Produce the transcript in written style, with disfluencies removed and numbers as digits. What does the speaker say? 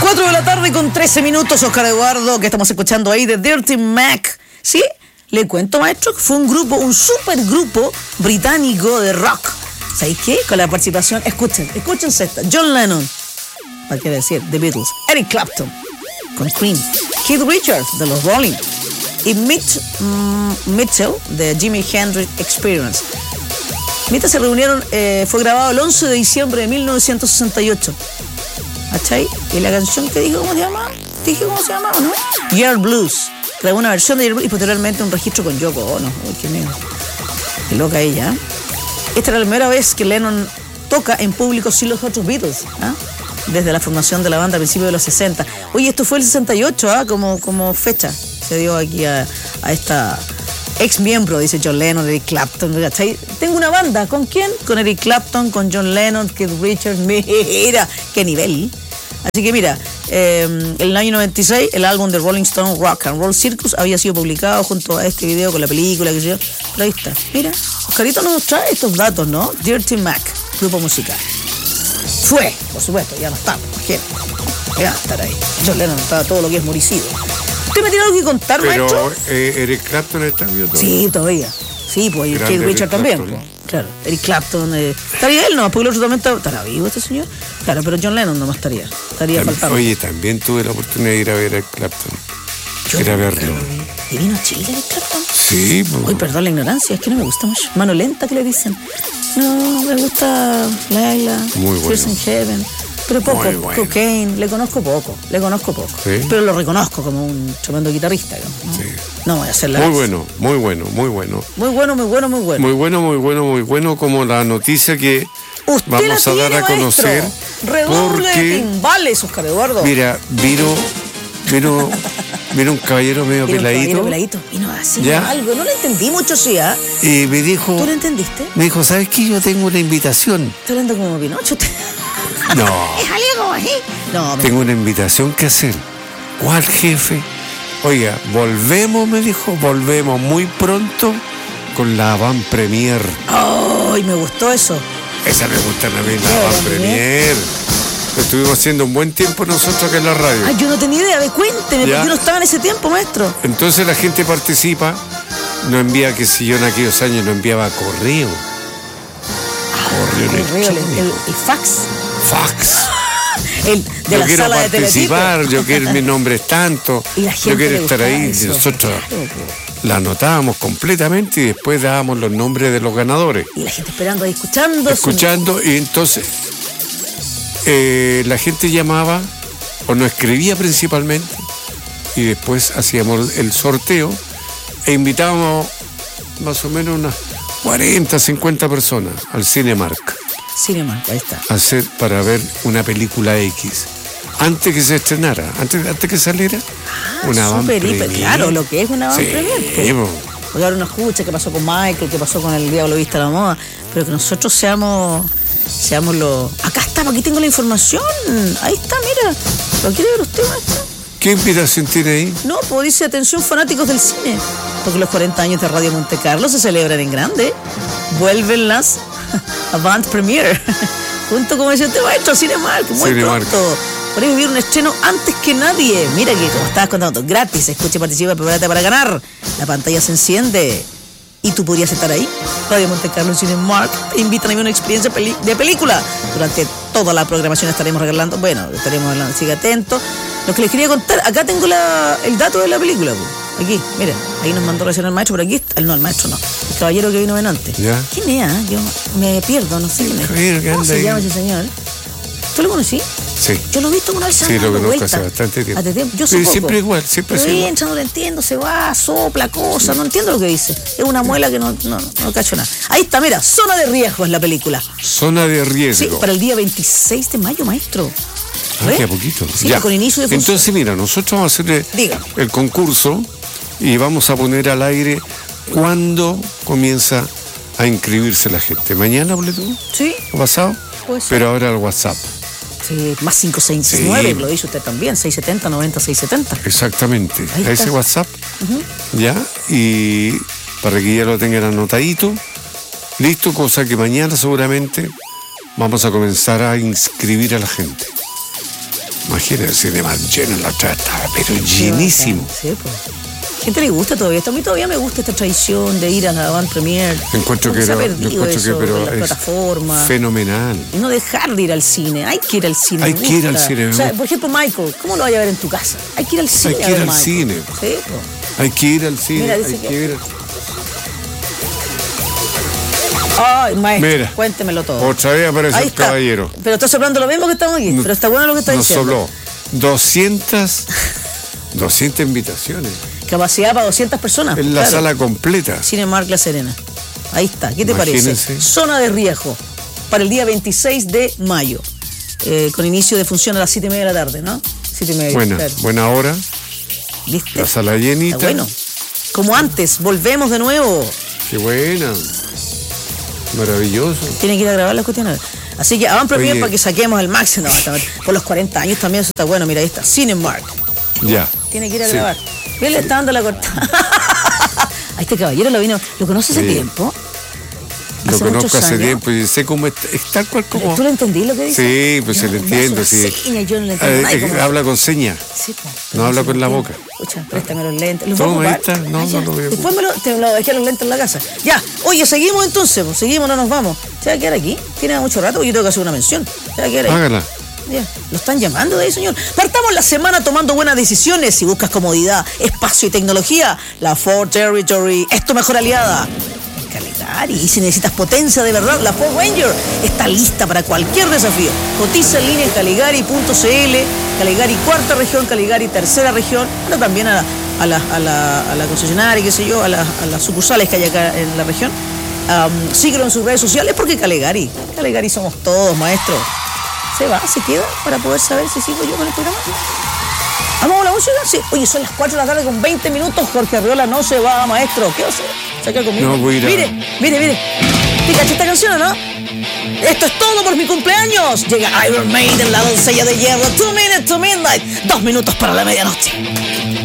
4 de la tarde con 13 minutos, Oscar Eduardo, que estamos escuchando ahí de Dirty Mac. ¿Sí? Le cuento, maestro, que fue un supergrupo británico de rock. ¿Sabéis qué? Con la participación, escúchense esta. John Lennon, ¿para qué decir? The Beatles. Eric Clapton, con Cream. Keith Richards, de los Rolling. Y Mitchell, de Jimi Hendrix Experience. Mientras se reunieron, fue grabado el 11 de diciembre de 1968. ¿Cachai? Y la canción que dije, ¿cómo se llama? Dije, ¿cómo se llamaba, no? Year Blues. Grabó una versión de Year Blues y posteriormente un registro con Yoko Ono. Uy, qué miedo. Qué loca ella. Esta era la primera vez que Lennon toca en público sin los otros Beatles, ¿ah? Desde la formación de la banda a principios de los 60. Oye, esto fue el 68, ¿ah? Como fecha. Se dio aquí a esta ex miembro, dice John Lennon, Eric Clapton. ¿Cachai? Tengo una banda. ¿Con quién? Con Eric Clapton, con John Lennon, Keith Richards. Mira, qué nivel. Así que mira, el año 96 el álbum de Rolling Stone Rock and Roll Circus había sido publicado junto a este video con la película, que sé yo. Pero ahí está, mira, Oscarito nos trae estos datos, ¿no? Dirty Mac, grupo musical. Fue, por supuesto, ya no está, imagínate. Ya estar ahí. John Lennon estaba todo lo que es moricido. ¿Usted me tiene algo que contar, maestro? Pero Eric Clapton está vivo todavía. Sí, todavía. Sí, pues y Keith Richards también. Pues. Claro, Eric Clapton. ¿Estaría él? No, porque el otro también estará vivo este señor. Claro, pero John Lennon nomás estaría faltando. Oye, también tuve la oportunidad de ir a ver a Eric Clapton. Ir a verlo. ¿Y vino a Chile Eric Clapton? Sí. Pues. Uy, perdón la ignorancia, es que no me gusta mucho. Mano lenta que le dicen. No, me gusta Laila. Muy bueno. Tears in Heaven. Pero poco, bueno. Cocaine, le conozco poco. ¿Sí? Pero lo reconozco como un tremendo guitarrista, digamos, ¿no? Sí. No voy a hacer la muy bueno. Muy bueno, como la noticia que usted vamos a dar a conocer. Redoble de timbales, Oscar Eduardo. Mira, vino un caballero medio peladito. Vino así, algo, no lo entendí mucho, sí, ¿ah? Y me dijo... ¿Tú lo entendiste? Me dijo, ¿sabes qué? Yo tengo una invitación. ¿Estás hablando como Pinocho? No. ¿Es algo así? No, tengo una invitación que hacer. ¿Cuál, jefe? Oiga, me dijo, volvemos muy pronto con la Avant Premier. ¡Ay, me gustó eso! Esa me gusta a mí, la Avant Premier. Lo estuvimos haciendo un buen tiempo nosotros acá en la radio. Ay, yo no tenía idea, cuénteme, porque yo no estaba en ese tiempo, maestro. Entonces la gente participa, no envía, que si yo en aquellos años no enviaba correo. Correo, el fax. El de yo la sala de participar, yo quiero, mi nombre es tanto, y la gente yo quiero estar ahí. Eso. Nosotros la anotábamos completamente y después dábamos los nombres de los ganadores. Y la gente esperando ahí, escuchando. Y entonces la gente llamaba o nos escribía principalmente y después hacíamos el sorteo e invitábamos más o menos unas 40, 50 personas al Cinemark. Ahí está. Para ver una película X. Antes que se estrenara, antes que saliera, una Avant Premier. Claro, lo que es una Avant Premier. Porque ahora uno escucha qué pasó con Michael, qué pasó con el Diablo Vista a la Moda, pero que nosotros seamos los... Acá aquí tengo la información. Ahí está, mira. ¿Lo quiere ver usted, maestro? ¿Qué invitación tiene ahí? No, pues dice, atención fanáticos del cine, porque los 40 años de Radio Monte Carlo se celebran en grande. Vuelven las Avant Premier, junto, como decía usted, maestro, Cinemark, muy pronto. Podés vivir un estreno antes que nadie. Mira que, como estabas contando, gratis, escucha y participa, prepárate para ganar. La pantalla se enciende y tú podrías estar ahí. Radio Monte Carlo Cinemark te invitan a vivir una experiencia de película. Durante toda la programación estaremos regalando, sigue atento. Lo que les quería contar, acá tengo el dato de la película. Aquí, mira, ahí nos mandó recién el maestro, pero aquí está, no, el maestro no, el caballero que vino antes. ¿Ya? ¿Quién es? Yo me pierdo, no sé quién es. ¿Cómo se llama ese señor? ¿Tú lo conocí? Sí. Yo lo he visto una vez. Sí, lo conozco hace bastante tiempo. Yo soy siempre igual, siempre pero entra, no lo entiendo, se va, sopla cosas, no entiendo lo que dice. Es una muela que no cacho nada. Ahí está, mira, Zona de Riesgo es la película. Zona de Riesgo. Sí, para el día 26 de mayo, maestro. Qué poquito. Sí, ya. Con inicio de función. Entonces, mira, nosotros vamos a hacer el concurso y vamos a poner al aire cuándo comienza a inscribirse la gente. ¿Mañana, tú? Sí. ¿O pasado? Pues sí. Pero ahora el WhatsApp. Sí, más 569, lo dice usted también, 670-90-670. Exactamente, a ese WhatsApp, ¿ya? Y para que ya lo tengan anotadito, listo, cosa que mañana seguramente vamos a comenzar a inscribir a la gente. Imagínate el cine más lleno, la otra estaba, pero llenísimo. Sí, pues. Gente le gusta todavía esto. A mí todavía me gusta esta tradición de ir a la Avant Premiere. Encuentro que, se ha pero, perdido encuentro eso que pero en la es plataforma. fenomenal. Y no dejar de ir al cine. Hay que ir al cine. Hay me que ir al gusta. cine, O sea, por ejemplo, Michael, ¿cómo lo vaya a ver en tu casa? Hay que ir al cine. Hay a que ir ver al Michael. cine. Sí, pues. Hay que ir al cine. Mira, hay dice que que- ir. Ay, maestro, Mira. cuéntemelo todo. Otra vez aparece Ahí el está. caballero. Pero está soplando lo mismo que estamos aquí. Pero está bueno lo que está Nos diciendo. sopló 200 invitaciones. Capacidad para 200 personas. En la claro. sala completa. Cinemark La Serena. Ahí está. ¿Qué te Imagínense. parece? Zona de riesgo. Para el día 26 de mayo. Con inicio de función a las 7:30 de la tarde, ¿no? 7:30. Buena, claro. buena hora. ¿Viste? La sala llenita. Está bueno. Como antes, volvemos de nuevo. Qué buena. Maravilloso. Tiene que ir a grabar las cuestiones. Así que Avant Premiere Oye. para que saquemos el máximo. No, por los 40 años también eso está bueno. Mira, ahí está. Cinemark. Ya. Tiene que ir a Sí. grabar. Bien, le está dando la cortada. A este caballero lo conoce hace Sí. tiempo. Lo Hace conozco muchos hace años. tiempo y sé cómo es tal cual como. ¿Tú lo entendí lo que dice? Sí, pues se le entiende, sí. Yo no le entiendo. Ay, ¿cómo? Habla con señas. Sí, pues, No habla con la entiendo. boca. Escucha, préstame los lentes. ¿Los Toma, voy a ahí ocupar? está. No, Ya. no lo veo. Después te lo dejé los lentes en la casa. Ya, oye, seguimos entonces. Pues, seguimos, no nos vamos. ¿Se va a quedar aquí? Tiene mucho rato, yo tengo que hacer una mención. ¿Se va a quedar ahí? Hágala. Ya, lo están llamando de ahí, señor. Partamos la semana tomando buenas decisiones. Si buscas comodidad, espacio y tecnología, la Ford Territory es tu mejor aliada. Caligari, y si necesitas potencia de verdad, la Ford Ranger está lista para cualquier desafío. Cotiza en línea en caligari.cl, Caligari cuarta región, Caligari tercera región, pero también a la concesionaria, qué sé yo, a las sucursales que hay acá en la región. Síguelo en sus redes sociales porque Caligari somos todos, maestro. Se va, se queda para poder saber si sigo yo con el programa. ¿Vamos a la música? Sí. Oye, son las 4 de la tarde con 20 minutos. Jorge Arriola no se va, maestro. ¿Qué va a hacer? ¿Se queda conmigo? No, voy a ir a... Mire. ¿Te caché esta canción o no? Esto es todo por mi cumpleaños. Llega Iron Maiden, la doncella de hierro. 2 minutes to midnight. 2 minutos para la medianoche.